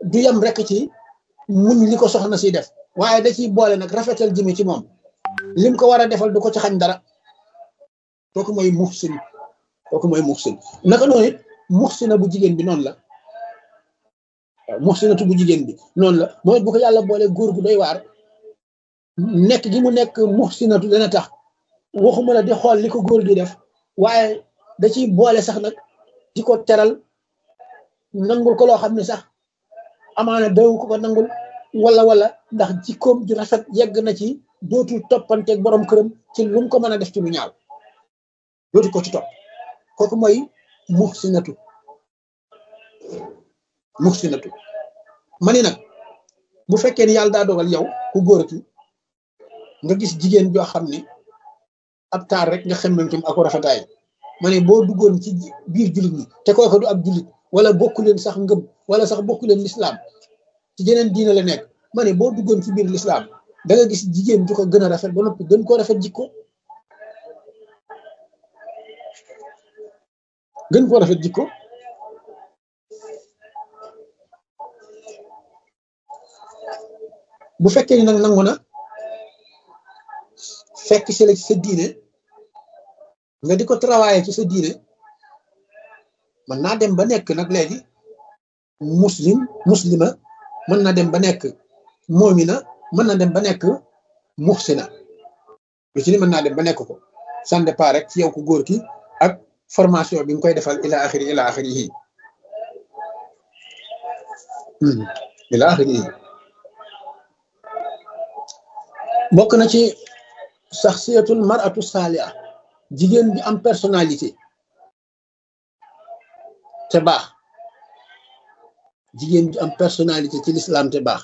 du yem rek ci muñ li ko soxna si def waaye da ciy boole nag rafetal jëme ci moom lim ko war a defal du ko ci xañ dara kooku mooy muhsin kooku mooy muhsin naka noonu it muhsina bu jigéen bi noonu la muhsinatu bu jigéen bi noonu la mooy bu ko yàlla boole góor gu doy waar nekk gi mu nekk muhsinatu dana tax waxuma la di xool li ko góor gi def waaye da ciy boole sax nag di ko teral nangul ko loo xam ne sax amaana daw ko nangul wala ndax jikkoom ju rafet yegg na ci dootul toppanteeg borom këram ci lu mu ko mën a def ci lu ñaaw dootu ko ci topp kooku mooy muhsinatu ma ni nag bu fekkee ni yàlla daa dogal yow ku góor ki nga gis jigéen joo xam ne ab taar rek nga xemmemtum ak rafetaay ma ne boo duggoon ci biir jullit ñi te kooku du ab jullit wala bokku leen sax ngëm wala sax bokku leen lislaam ci jeneen diina la nekk ma ne boo duggoon ci biir lislaam da nga gis jigéen ju ko gën a rafet ba noppi gën koo rafet jikko bu fekkee ni nag nangu na fekk si la ci sa diine nga di ko travailler ci sa diine mën naa dem ba nekk nag léegi muslima mën na dem ba nekk moomina mën na dem ba nekk muhsina lu ci ni mën naa dem ba nekk ko ça dépend rek ci yow ku góor ki ak formation bi nga koy defal ila axiri yi bokk na ci saxsiyatul mar'atu saaliha jigéen bi am personnalité te baax jigéen bi am personnalité ci l'islam te baax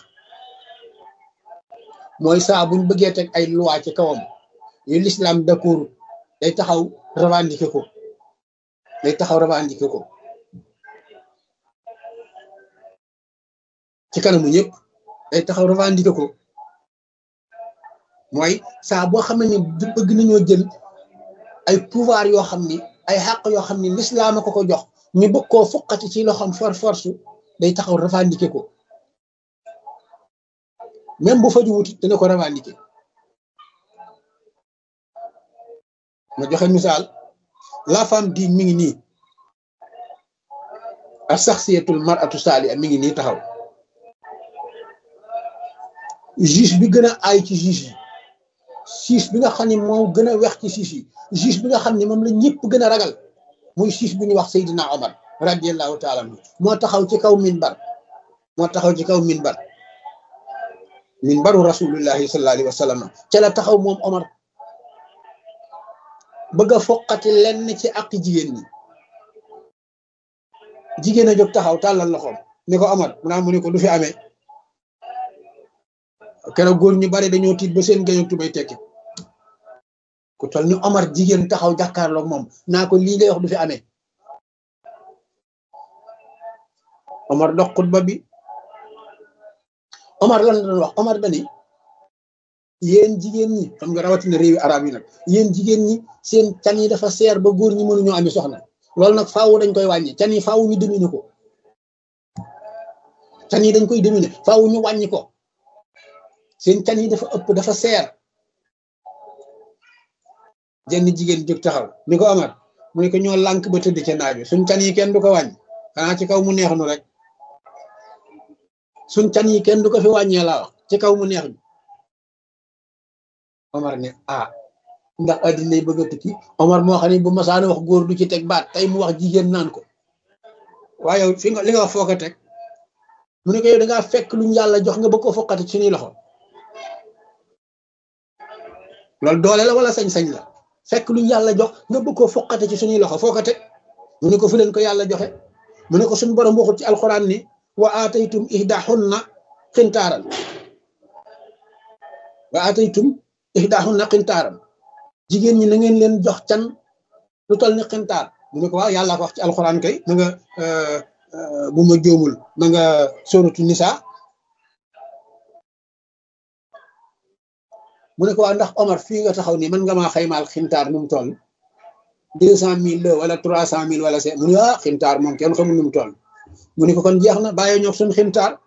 mooy saa buñ bëggee teg ay loi ci kawam yu l'islam d'accord day taxaw revendiquer ko ci kanamu ñëpp day taxaw revendiquer ko mooy saa boo xam ne bëgg nañoo jël ay pouvoir yoo xam ni ay xàq yoo xam ni l'islam a ko jox ñu bëgg koo fuqati ci loxoom force day taxaw revendiquer ko même bu fa juwut dana ko revendiquer ma joxe misaal la femme di mi ngi nii ak saxsiyatul mar'atu saaliha mi ngi nii taxaw juge bi gën a aay ci juge bi nga xam ne moo gën a wex ci juge bi nga xam ne moom la ñëpp gën a ragal muy juge bi ñuy wax Seydina Omar radiyallahu taala anhu moo taxaw ci kaw minbaru rasulillahi sallallahu alayhi wa sallam ca la taxaw moom Omar bëgg a foqati lenn ci ak jigéen a jóg taxaw tàllal loxoom ni ko Omar mu ne ko du fi amee keroog góor ñu bari dañoo tiit ba seen gañu tubay tekki ku toll ni Omar jigéen taxaw jàkkaarloog moom naa ko lii ngay wax du fi amee Omar dox xutba bi Omar lan la doon wax Omar dani yéen jigéen ñi xam nga rawatina réewi arab yi nag yéen jigéen ñi seen can yi dafa seer ba góor ñi mënuñoo ami soxna loolu nag faaw dañ koy wàññi can yi faaw ñu dominer ko can yi dañ koy dominer faaw ñu wàññi ko seen can yi dafa ëpp dafa seer jenn jigéen jóg taxaw ni ko Omar mu ne ko ñoo lànk ba tëdd ca naaj bi suñ can yi kenn du ko wàññi xanaa ci kaw mu neex nu rek suñ can yi kenn du ko fi wàññee laa wax ci kaw mu neex bi Omar ne ndax addina yi bëgg a tukki Omar moo xam ne bu masaana wax góor du ci teg baat tey mu wax jigéen naan ko waaye yow fi nga li nga wax foo ko teg mu ne ko yow da ngaa fekk luñ yàlla jox nga bëgg ko foqati ci suñuy loxo loolu doole la wala sañ-sañ la fekk luñ yàlla jox nga bëgg koo foqati ci suñuy loxo foo ko teg mu ne ko fu leen ko yàlla joxe mu ne ko suñu borom waxut ci alxuraan ni wa aataytum ihdahunna qintaaran jigéen ñi na ngeen leen jox can lu toll ni qintaar mu ne ko waaw yàlla ko wax ci alxuraan kay na nga bu ma jóomul na nga sóoratu Nisaa mu ne ko waaw ndax Omar fii nga taxaw nii mën nga maa xaymaal xintaar nu mu toll 200,000 la wala 300,000 wala mu ne xintaar moom kenn xamul nu mu toll mu ne ko kon jeex na bàyyi ñoo suñ xintaar